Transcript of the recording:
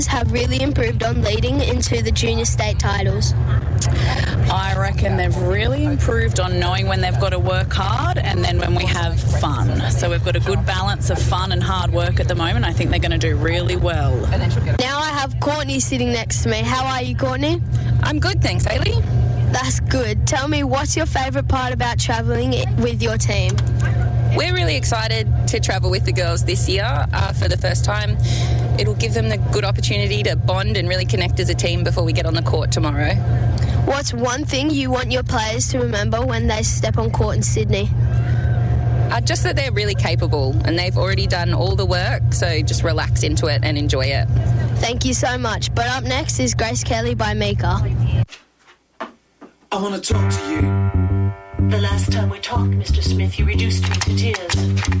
have really improved on leading into the junior state titles? I reckon they've really improved on knowing when they've got to work hard and then when we have fun. So we've got a good balance of fun and hard work at the moment. I think they're going to do really well. Now I have Courtney sitting next to me. How are you, Courtney? I'm good, thanks, Hayley. That's good. Tell me, what's your favourite part about travelling with your team? We're really excited to travel with the girls this year for the first time. It'll give them the good opportunity to bond and really connect as a team before we get on the court tomorrow. What's one thing you want your players to remember when they step on court in Sydney? Just that they're really capable and they've already done all the work, so just relax into it and enjoy it. Thank you so much. But up next is Grace Kelly by Mika. I want to talk to you. The last time we talked, Mr. Smith, you reduced me to tears.